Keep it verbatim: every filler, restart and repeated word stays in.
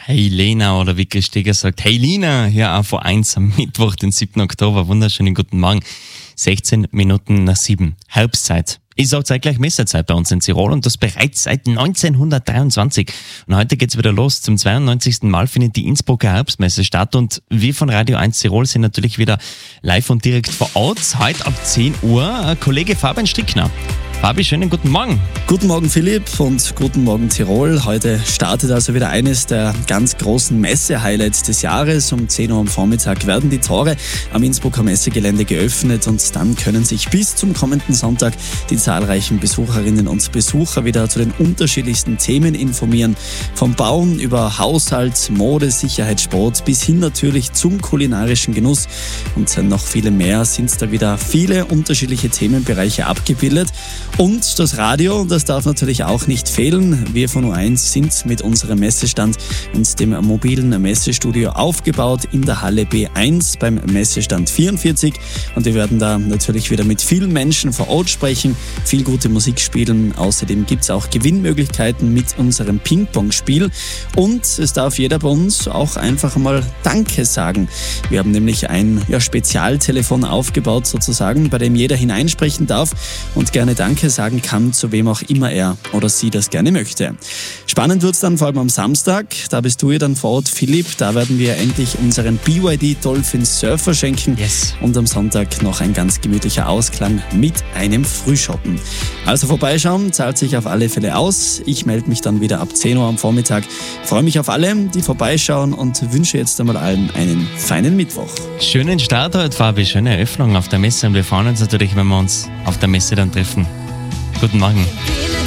Hey Lena oder wie Christiger sagt, hey Lina, hier auf V eins am Mittwoch, den siebten Oktober. Wunderschönen guten Morgen. sechzehn Minuten nach sieben. Herbstzeit. Ist auch zeitgleich Messezeit bei uns in Tirol und das bereits seit neunzehnhundertdreiundzwanzig. Und heute geht's wieder los. Zum zweiundneunzigsten Mal findet die Innsbrucker Herbstmesse statt und wir von Radio eins Tirol sind natürlich wieder live und direkt vor Ort. Heute ab zehn Uhr Kollege Fabian Strickner. Fabi, schönen guten Morgen. Guten Morgen Philipp und guten Morgen Tirol. Heute startet also wieder eines der ganz großen Messe-Highlights des Jahres. Um zehn Uhr am Vormittag werden die Tore am Innsbrucker Messegelände geöffnet und dann können sich bis zum kommenden Sonntag die zahlreichen Besucherinnen und Besucher wieder zu den unterschiedlichsten Themen informieren. Vom Bauen über Haushalt, Mode, Sicherheit, Sport bis hin natürlich zum kulinarischen Genuss und noch viele mehr sind da wieder viele unterschiedliche Themenbereiche abgebildet. Und das Radio, das darf natürlich auch nicht fehlen. Wir von U eins sind mit unserem Messestand und dem mobilen Messestudio aufgebaut in der Halle B eins beim Messestand vierundvierzig. Und wir werden da natürlich wieder mit vielen Menschen vor Ort sprechen, viel gute Musik spielen. Außerdem gibt es auch Gewinnmöglichkeiten mit unserem Ping-Pong-Spiel. Und es darf jeder bei uns auch einfach mal Danke sagen. Wir haben nämlich ein ja, Spezialtelefon aufgebaut sozusagen, bei dem jeder hineinsprechen darf und gerne Danke sagen kann, zu wem auch immer er oder sie das gerne möchte. Spannend wird es dann vor allem am Samstag, da bist du ja dann vor Ort, Philipp, da werden wir endlich unseren B Y D Dolphin Surfer schenken Yes. Und am Sonntag noch ein ganz gemütlicher Ausklang mit einem Frühshoppen. Also vorbeischauen, zahlt sich auf alle Fälle aus. Ich melde mich dann wieder ab zehn Uhr am Vormittag. Freue mich auf alle, die vorbeischauen und wünsche jetzt einmal allen einen feinen Mittwoch. Schönen Start heute, Fabi, schöne Eröffnung auf der Messe und wir freuen uns natürlich, wenn wir uns auf der Messe dann treffen. Guten Morgen.